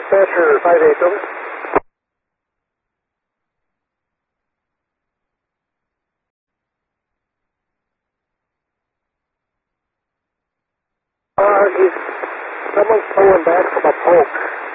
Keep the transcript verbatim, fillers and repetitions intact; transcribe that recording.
Dispatcher five eight, over. Uh, he's, someone's pulling back from a poke.